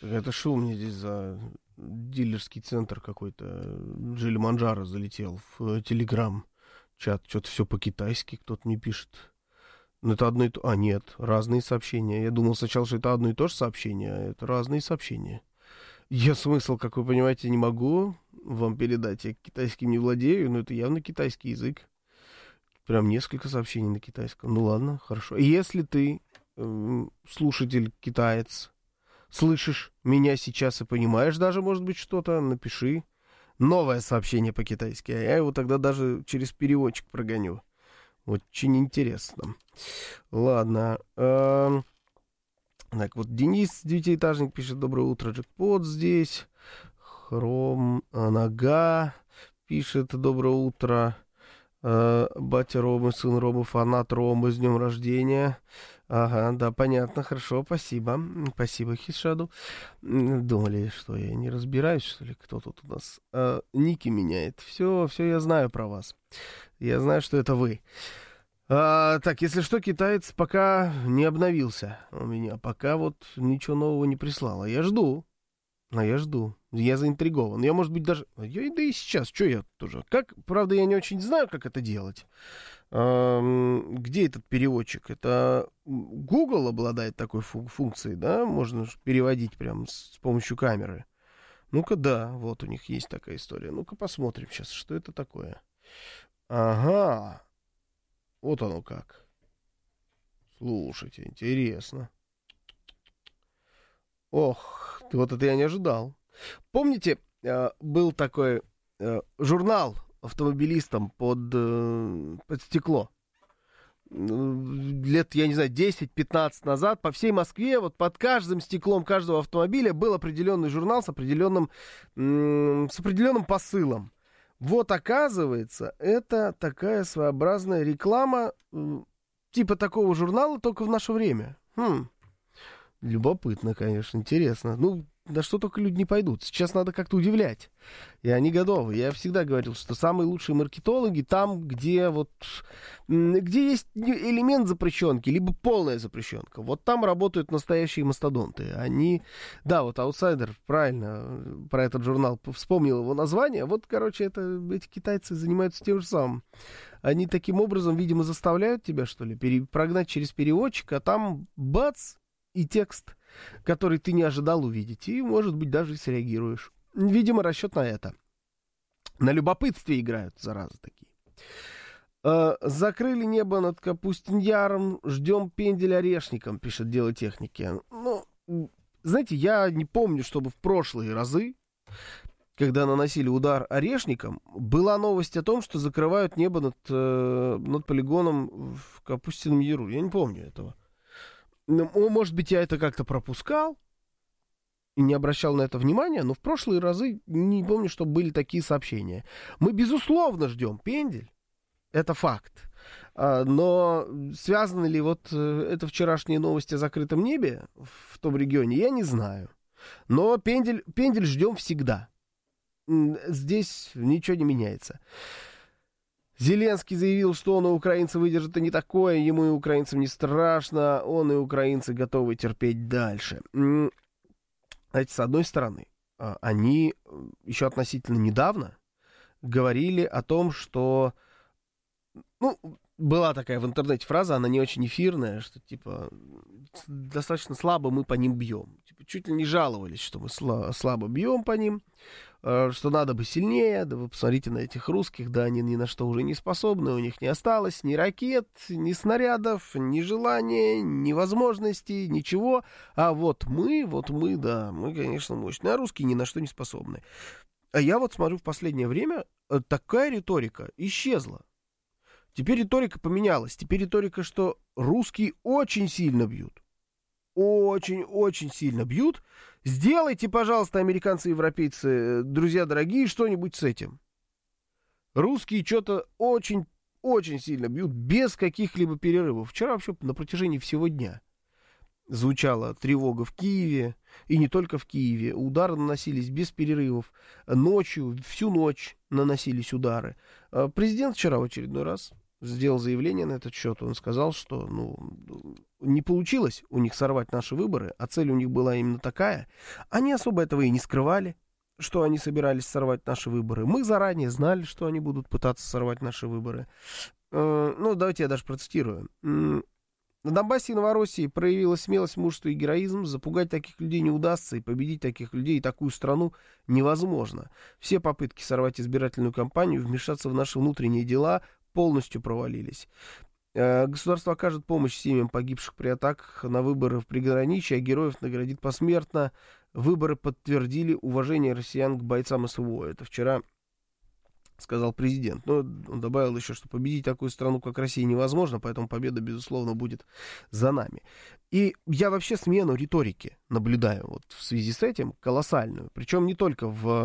Это шо у меня здесь за дилерский центр какой-то? Джильманджаро залетел в Телеграм-чат. Что-то все по-китайски кто-то мне пишет. Ну, это одно и то... А, нет, разные сообщения. Я думал сначала, что это одно и то же сообщение, а это разные сообщения. Я смысл, как вы понимаете, не могу вам передать. Я китайским не владею, но это явно китайский язык. Прям несколько сообщений на китайском. Ну, ладно, хорошо. Если ты, слушатель китаец, слышишь меня сейчас и понимаешь даже, может быть, что-то, напиши новое сообщение по-китайски. А я его тогда даже через переводчик прогоню. Очень интересно. Ладно. Так, вот Денис, девятиэтажник, пишет: доброе утро, джекпот здесь. Хром Нога пишет: доброе утро. Батя Ромы, сын Ромы, фанат Ромы, с днем рождения. Ага, да, понятно, хорошо, спасибо. Спасибо, Хишаду. Думали, что я не разбираюсь, что ли, кто тут у нас ники меняет. Все я знаю про вас. Я знаю, что это вы. Так, если что, китаец пока не обновился у меня. Пока вот ничего нового не прислал. Я жду. Я заинтригован. Я, может быть, даже... Да и сейчас, что я тоже... Правда, я не очень знаю, как это делать. Где этот переводчик? Это Google обладает такой функцией, да? Можно переводить прям с помощью камеры. Ну-ка, да, вот у них есть такая история. Ну-ка, посмотрим сейчас, что это такое. Ага. Вот оно как. Слушайте, интересно. Ох, вот это я не ожидал. Помните, был такой журнал автомобилистам под стекло? Лет, я не знаю, 10-15 назад по всей Москве, вот под каждым стеклом каждого автомобиля был определенный журнал с определенным посылом. Вот, оказывается, это такая своеобразная реклама типа такого журнала, только в наше время. Любопытно, конечно, интересно. Ну, на что только люди не пойдут. Сейчас надо как-то удивлять. И они готовы. Я всегда говорил, что самые лучшие маркетологи там, где есть элемент запрещенки, либо полная запрещенка. Вот там работают настоящие мастодонты. Они, да, вот Outsider, правильно, про этот журнал вспомнил его название. Вот, короче, эти китайцы занимаются тем же самым. Они таким образом, видимо, заставляют тебя, что ли, прогнать через переводчик, а там бац, и текст, который ты не ожидал увидеть, и, может быть, даже и среагируешь. Видимо, расчет на это. На любопытстве играют, заразы такие. Закрыли небо над Капустин-Яром, ждем пендель орешником, пишет Дело техники. Ну, знаете, я не помню, чтобы в прошлые разы, когда наносили удар орешником, была новость о том, что закрывают небо над полигоном в Капустином Яру. Я не помню этого. Может быть, я это как-то пропускал и не обращал на это внимания, но в прошлые разы не помню, что были такие сообщения. Мы, безусловно, ждем пендель. Это факт. Но связаны ли вот это вчерашние новости о закрытом небе в том регионе, я не знаю. Но пендель ждем всегда. Здесь ничего не меняется. Зеленский заявил, что он и украинцы выдержат и не такое, ему и украинцам не страшно, он и украинцы готовы терпеть дальше. Знаете, с одной стороны, они еще относительно недавно говорили о том, что... Ну, была такая в интернете фраза, она не очень эфирная, что, типа, достаточно слабо мы по ним бьем. Типа, чуть ли не жаловались, что мы слабо бьем по ним, что надо бы сильнее, да вы посмотрите на этих русских, да они ни на что уже не способны, у них не осталось ни ракет, ни снарядов, ни желания, ни возможностей, ничего. А вот мы, да, мы, конечно, мощные, а русские ни на что не способны. А я вот смотрю, в последнее время такая риторика исчезла. Теперь риторика поменялась. Теперь риторика, что русские очень сильно бьют. Очень-очень сильно бьют. Сделайте, пожалуйста, американцы и европейцы, друзья дорогие, что-нибудь с этим. Русские что-то очень-очень сильно бьют, без каких-либо перерывов. Вчера вообще на протяжении всего дня звучала тревога в Киеве, и не только в Киеве. Удары наносились без перерывов. Ночью, всю ночь наносились удары. Президент вчера в очередной раз сделал заявление на этот счет. Он сказал, что не получилось у них сорвать наши выборы, а цель у них была именно такая. Они особо этого и не скрывали, что они собирались сорвать наши выборы. Мы заранее знали, что они будут пытаться сорвать наши выборы. Давайте я даже процитирую. На Донбассе и Новороссии проявилась смелость, мужество и героизм. Запугать таких людей не удастся, и победить таких людей и такую страну невозможно. Все попытки сорвать избирательную кампанию, вмешаться в наши внутренние дела полностью провалились. Государство окажет помощь семьям погибших при атаках на выборы в приграничье, а героев наградит посмертно. Выборы подтвердили уважение россиян к бойцам СВО. Это вчера сказал президент. Но он добавил еще, что победить такую страну, как Россия, невозможно, поэтому победа, безусловно, будет за нами. И я вообще смену риторики наблюдаю вот в связи с этим колоссальную. Причем не только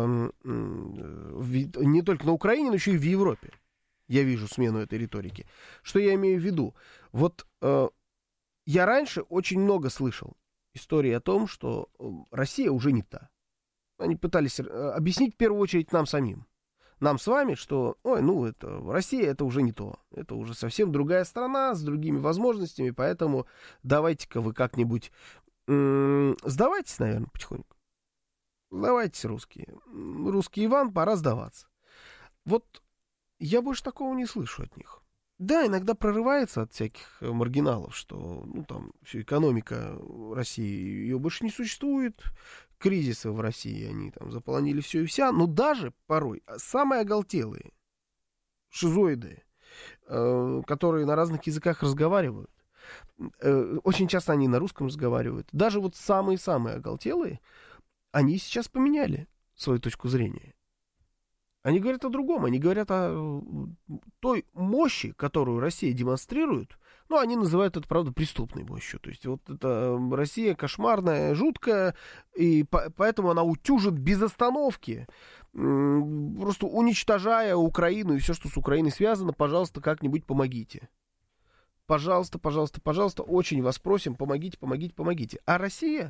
не только на Украине, но еще и в Европе. Я вижу смену этой риторики. Что я имею в виду? Вот я раньше очень много слышал истории о том, что Россия уже не та. Они пытались объяснить в первую очередь нам самим. Нам с вами, что, Россия это уже не то. Это уже совсем другая страна с другими возможностями, поэтому давайте-ка вы как-нибудь сдавайтесь, наверное, потихоньку. Сдавайтесь, русские. Русский Иван, пора сдаваться. Вот я больше такого не слышу от них. Да, иногда прорывается от всяких маргиналов, что, все, экономика России, ее больше не существует, кризисы в России, они там заполонили все и вся, но даже порой самые оголтелые шизоиды, которые на разных языках разговаривают, очень часто они на русском разговаривают, даже вот самые-самые оголтелые, они сейчас поменяли свою точку зрения. Они говорят о другом, они говорят о той мощи, которую Россия демонстрирует. Они называют это, правда, преступной мощью. То есть вот это Россия кошмарная, жуткая, и поэтому она утюжит без остановки, просто уничтожая Украину и все, что с Украиной связано. Пожалуйста, как-нибудь помогите. Пожалуйста, пожалуйста, пожалуйста, очень вас просим, помогите, помогите, помогите. А Россия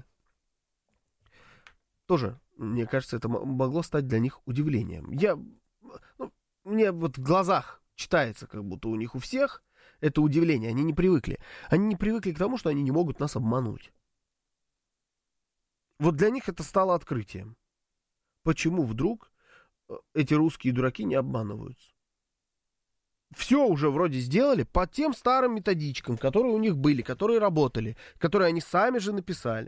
тоже, мне кажется, это могло стать для них удивлением. Мне вот в глазах читается, как будто у них у всех это удивление. Они не привыкли. Они не привыкли к тому, что они не могут нас обмануть. Вот для них это стало открытием. Почему вдруг эти русские дураки не обманываются? Все уже вроде сделали по тем старым методичкам, которые у них были, которые работали, которые они сами же написали.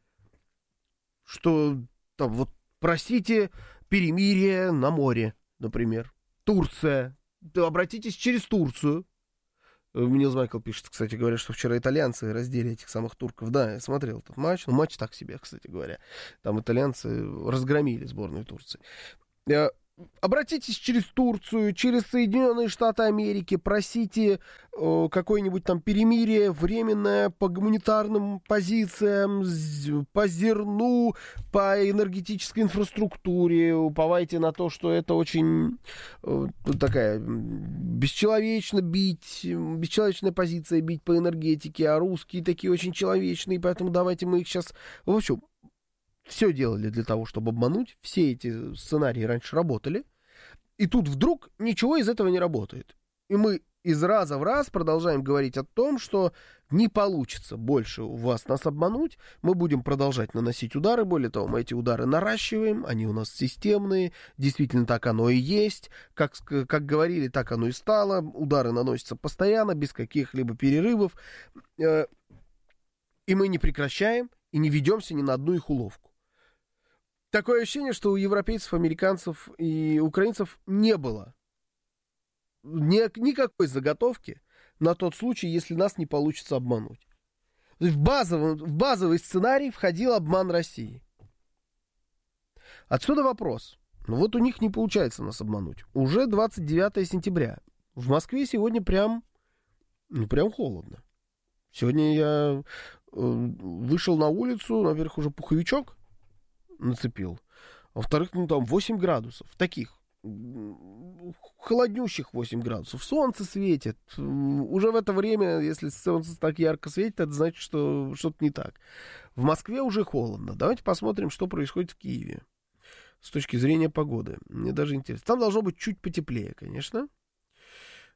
Что там вот просите перемирие на море, например. Турция. Обратитесь через Турцию. Нилс Майкл пишет, кстати говоря, что вчера итальянцы раздели этих самых турков. Да, я смотрел этот матч. Матч так себе, кстати говоря. Там итальянцы разгромили сборную Турции. Обратитесь через Турцию, через Соединенные Штаты Америки, просите какое-нибудь там перемирие временное по гуманитарным позициям, по зерну, по энергетической инфраструктуре, уповайте на то, что это очень такая бесчеловечная позиция бить по энергетике, а русские такие очень человечные, поэтому давайте мы их сейчас... В общем, все делали для того, чтобы обмануть. Все эти сценарии раньше работали. И тут вдруг ничего из этого не работает. И мы из раза в раз продолжаем говорить о том, что не получится больше у вас нас обмануть. Мы будем продолжать наносить удары. Более того, мы эти удары наращиваем. Они у нас системные. Действительно, так оно и есть. Как говорили, так оно и стало. Удары наносятся постоянно, без каких-либо перерывов. И мы не прекращаем и не ведемся ни на одну их уловку. Такое ощущение, что у европейцев, американцев и украинцев не было никакой заготовки на тот случай, если нас не получится обмануть. То есть в базовый сценарий входил обман России. Отсюда вопрос. Вот у них не получается нас обмануть. Уже 29 сентября. В Москве сегодня прям холодно. Сегодня я вышел на улицу, наверх уже пуховичок нацепил. А во-вторых, там 8 градусов. Таких холоднющих 8 градусов. Солнце светит. Уже в это время, если солнце так ярко светит, это значит, что что-то не так. В Москве уже холодно. Давайте посмотрим, что происходит в Киеве с точки зрения погоды. Мне даже интересно. Там должно быть чуть потеплее, конечно.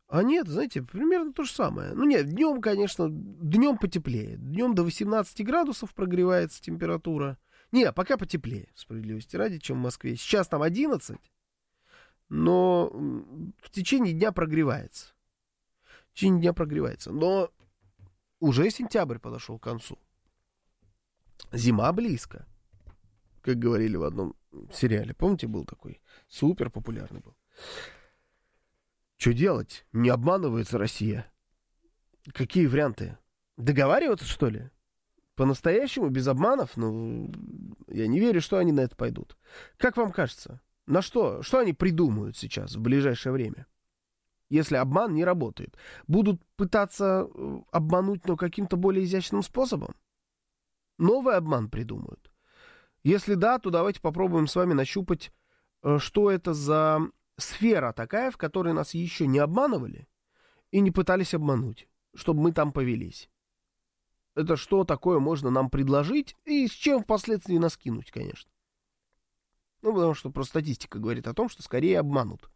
А нет, знаете, примерно то же самое. Ну нет, днем, конечно, днем потеплее. Днем до 18 градусов прогревается температура. Не, пока потеплее, справедливости ради, чем в Москве. Сейчас там 11, но в течение дня прогревается. В течение дня прогревается. Но уже сентябрь подошел к концу. Зима близко. Как говорили в одном сериале. Помните, был такой? Супер популярный был. Что делать? Не обманывается Россия. Какие варианты? Договариваться, что ли? По-настоящему, без обманов? Ну, я не верю, что они на это пойдут. Как вам кажется? На что? Что они придумают сейчас, в ближайшее время? Если обман не работает. Будут пытаться обмануть, но каким-то более изящным способом? Новый обман придумают. Если да, то давайте попробуем с вами нащупать, что это за сфера такая, в которой нас еще не обманывали и не пытались обмануть, чтобы мы там повелись. Это что такое можно нам предложить и с чем впоследствии нас кинуть, конечно. Ну, потому что просто статистика говорит о том, что скорее обманут,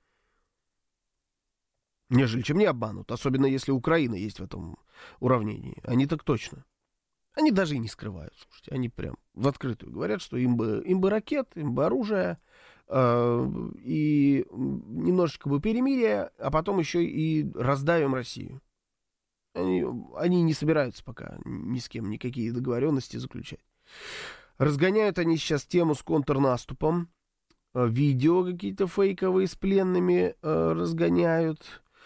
нежели чем не обманут. Особенно если Украина есть в этом уравнении. Они так точно. Они даже и не скрывают, слушайте. Они прям в открытую говорят, что им бы ракет, им бы оружие, и немножечко бы перемирия, а потом еще и раздавим Россию. Они не собираются пока ни с кем никакие договоренности заключать. Разгоняют они сейчас тему с контрнаступом. Видео какие-то фейковые с пленными разгоняют.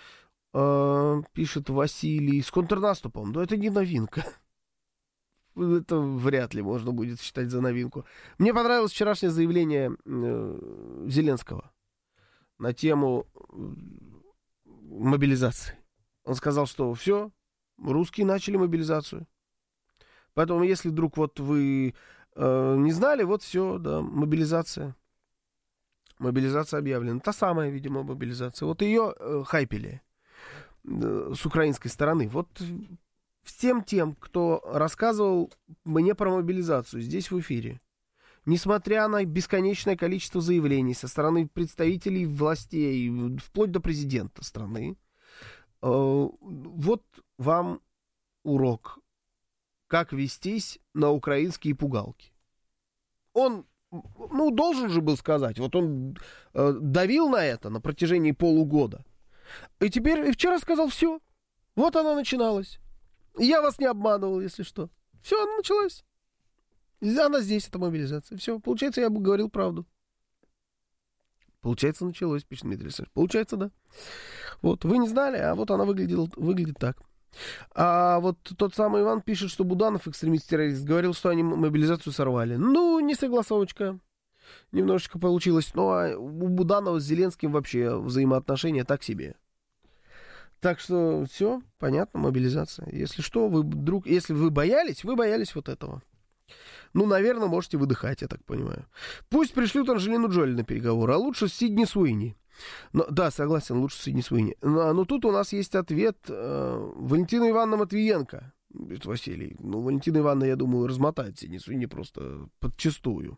Пишет Василий. С контрнаступом. Но это не новинка. Это вряд ли можно будет считать за новинку. Мне понравилось вчерашнее заявление Зеленского на тему мобилизации. Он сказал, что все, русские начали мобилизацию. Поэтому, если вдруг вот вы не знали, вот все, да, мобилизация. Мобилизация объявлена. Та самая, видимо, мобилизация. Вот ее хайпели с украинской стороны. Вот всем тем, кто рассказывал мне про мобилизацию здесь в эфире, несмотря на бесконечное количество заявлений со стороны представителей властей, вплоть до президента страны, вот вам урок, как вестись на украинские пугалки. Он, ну, должен же был сказать, вот он давил на это на протяжении полугода, и теперь, и вчера сказал, все, вот оно начиналось. Я вас не обманывал, если что. Все, она началась. Она здесь, эта мобилизация. Все, получается, я бы говорил правду. Получается, началось, пишет Дмитрий Александрович. Получается, да. Вот, вы не знали, а вот она выглядит так. А вот тот самый Иван пишет, что Буданов, экстремист-террорист, говорил, что они мобилизацию сорвали. Ну, не согласовочка. Немножечко получилось. Ну, а у Буданова с Зеленским вообще взаимоотношения так себе. Так что все, понятно, мобилизация. Если что, если вы боялись вот этого. Ну, наверное, можете выдыхать, я так понимаю. Пусть пришлют Анджелину Джоли на переговоры, а лучше Сидни Суини. Да, согласен, лучше Сидни Суини. Но тут у нас есть ответ Валентина Ивановна Матвиенко, говорит Василий. Ну, Валентина Ивановна, я думаю, размотает Сидни Суини просто подчистую.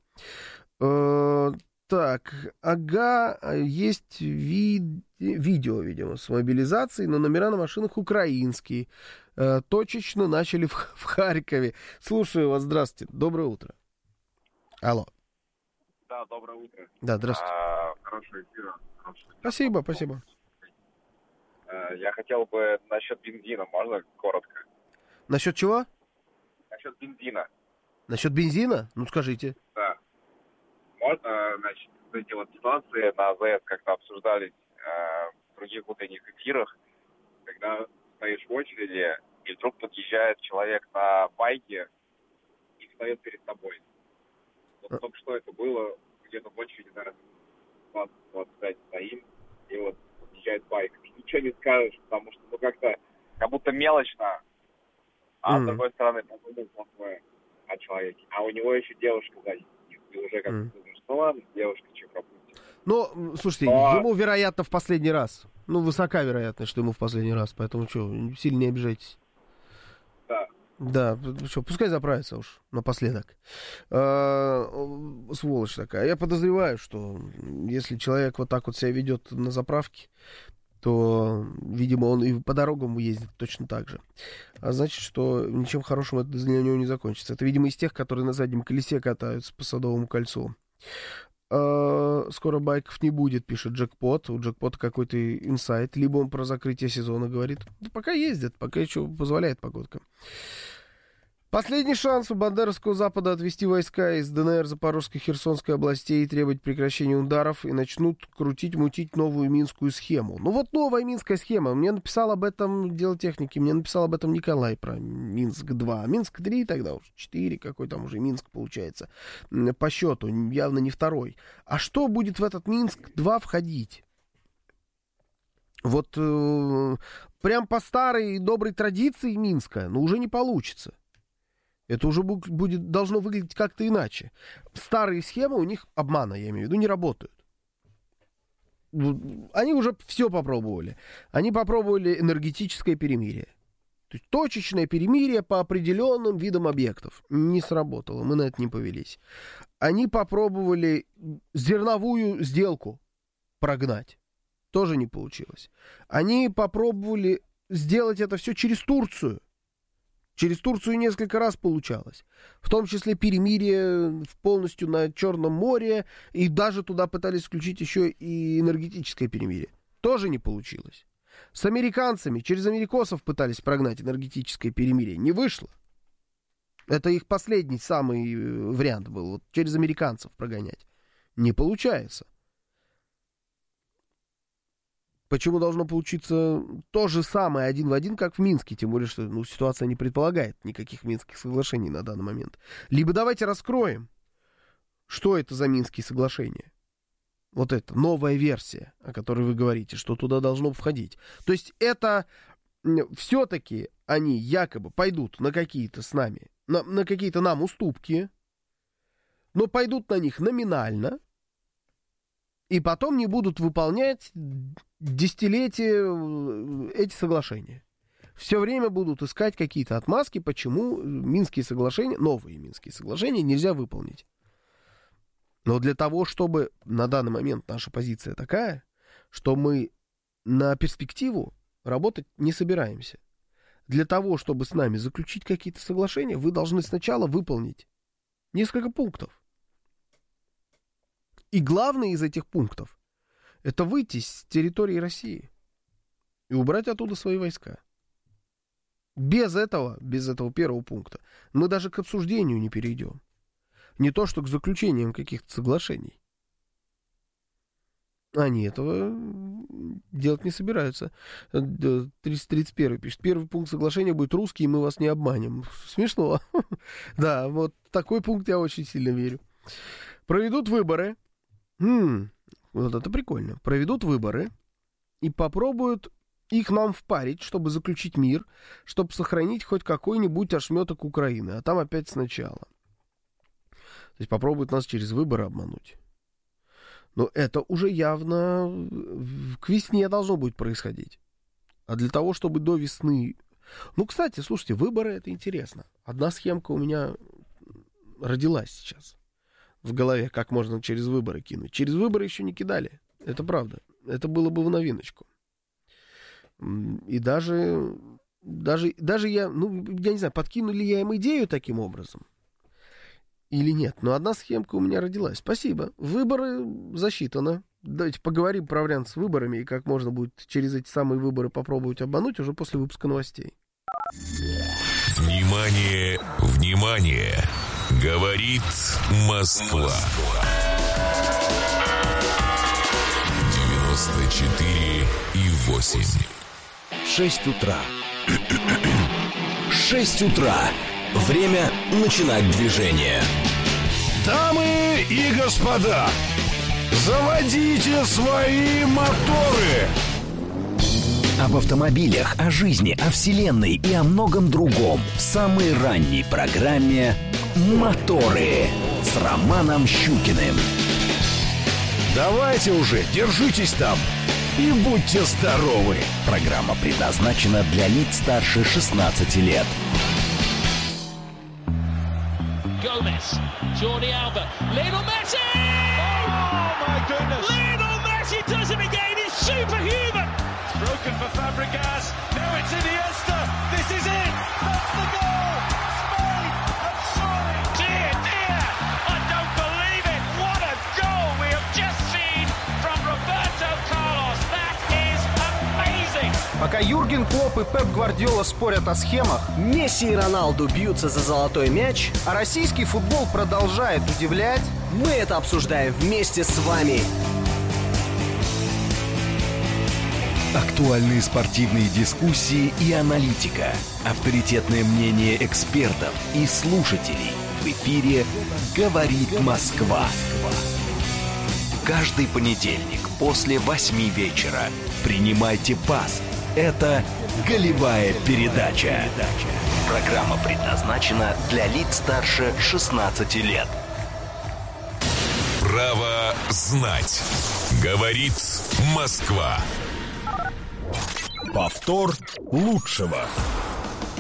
Так, ага, есть видео, видимо, с мобилизацией, но номера на машинах украинские. Точечно начали в Харькове. Слушаю вас, здравствуйте, доброе утро. Алло. Да, доброе утро. Да, здравствуйте. Хорошего эфира. Спасибо, спасибо. Я хотел бы насчет бензина, можно коротко? Насчет чего? Насчет бензина. Насчет бензина? Ну, скажите. Да. Можно, значит, эти вот ситуации на АЗС как-то обсуждались в других утренних эфирах, когда стоишь в очереди, и вдруг подъезжает человек на байке и встает перед тобой. Вот только что это было, где-то в очереди, наверное, 20-25 стоим, и вот подъезжает байк. И ничего не скажешь, потому что, ну, как будто мелочно, а с другой стороны, подумал плохое о человеке. А у него еще девушка сзади. И уже как-то думаешь, ну ладно, девушка, что пропустит. Ну, слушайте, ему, вероятно, в последний раз. Ну, высока вероятность, что ему в последний раз. Поэтому что, сильно не обижайтесь. Да. Да, что, пускай заправится уж напоследок. Сволочь такая. Я подозреваю, что если человек вот так вот себя ведет на заправке, то, видимо, он и по дорогам ездит точно так же. А значит, что ничем хорошим это для него не закончится. Это, видимо, из тех, которые на заднем колесе катаются по Садовому кольцу. Скоро байков не будет, пишет Джекпот. У Джекпота какой-то инсайт. Либо он про закрытие сезона говорит. Да пока ездят, пока еще позволяет погодка. Последний шанс у Бандеровского Запада отвести войска из ДНР, Запорожской, Херсонской областей и требовать прекращения ударов, и начнут крутить-мутить новую минскую схему. Ну вот новая минская схема. Мне написал об этом дело техники, мне написал об этом Николай про Минск-2. Минск-3 тогда уже 4, какой там уже Минск получается. По счету, явно не второй. А что будет в этот Минск-2 входить? Вот прям по старой доброй традиции Минска, но уже не получится. Это уже должно выглядеть как-то иначе. Старые схемы у них обмана, я имею в виду, не работают. Они уже все попробовали. Они попробовали энергетическое перемирие. То есть точечное перемирие по определенным видам объектов. Не сработало, мы на это не повелись. Они попробовали зерновую сделку прогнать. Тоже не получилось. Они попробовали сделать это все через Турцию. Через Турцию несколько раз получалось. В том числе перемирие полностью на Черном море. И даже туда пытались включить еще и энергетическое перемирие. Тоже не получилось. С американцами, через америкосов пытались прогнать энергетическое перемирие. Не вышло. Это их последний самый вариант был. Вот через американцев прогонять. Не получается. Почему должно получиться то же самое один в один, как в Минске? Тем более, что ситуация не предполагает никаких Минских соглашений на данный момент. Либо давайте раскроем, что это за Минские соглашения. Вот это новая версия, о которой вы говорите, что туда должно входить. То есть это все-таки они якобы пойдут на какие-то с нами, на какие-то нам уступки, но пойдут на них номинально, и потом не будут выполнять десятилетия эти соглашения. Все время будут искать какие-то отмазки, почему Минские соглашения, новые Минские соглашения нельзя выполнить. Но для того, чтобы на данный момент наша позиция такая, что мы на перспективу работать не собираемся. Для того, чтобы с нами заключить какие-то соглашения, вы должны сначала выполнить несколько пунктов. И главный из этих пунктов — это выйти с территории России и убрать оттуда свои войска. Без этого первого пункта мы даже к обсуждению не перейдем. Не то, что к заключениям каких-то соглашений. Они этого делать не собираются. 331 пишет. Первый пункт соглашения будет русский, и мы вас не обманем. Смешно. Да, вот такой пункт я очень сильно верю. Проведут выборы. Вот это прикольно. Проведут выборы и попробуют их нам впарить, чтобы заключить мир, чтобы сохранить хоть какой-нибудь ошметок Украины. А там опять сначала. То есть попробуют нас через выборы обмануть. Но это уже явно к весне должно будет происходить. А для того, чтобы до весны... кстати, слушайте, выборы — это интересно. Одна схемка у меня родилась сейчас в голове, как можно через выборы кинуть. Через выборы еще не кидали. Это правда. Это было бы в новиночку. И даже я не знаю, подкину ли я им идею таким образом или нет. Но одна схемка у меня родилась. Спасибо. Выборы засчитано. Давайте поговорим про вариант с выборами и как можно будет через эти самые выборы попробовать обмануть уже после выпуска новостей. Внимание, внимание! Говорит Москва. 94,8. 6 утра. 6 утра. Время начинать движение. Дамы и господа, заводите свои моторы. Об автомобилях, о жизни, о вселенной и о многом другом в самой ранней программе «Моторы» с Романом Щукиным. Давайте уже, держитесь там и будьте здоровы. Программа предназначена для лиц старше 16 лет. Gomez, Jordi Alba, Lionel Messi! Oh my goodness! Lionel Messi does it again. His Superhuman! Broken for Fabregas. Now it's Iniesta. This is it. That's the goal. Spain have scored. Dear, dear! I don't believe it! What a goal we have just seen from Roberto Carlos. That is amazing! Пока Юрген Клопп и Пеп Гвардиола спорят о схемах, Месси и Роналду бьются за золотой мяч, а российский футбол продолжает удивлять, мы это обсуждаем вместе с вами. Актуальные спортивные дискуссии и аналитика. Авторитетное мнение экспертов и слушателей. В эфире «Говорит Москва». Каждый понедельник после 8 вечера. Принимайте пас. Это «Голевая передача». Программа предназначена для лиц старше 16 лет. Право знать. Говорит Москва. Повтор лучшего.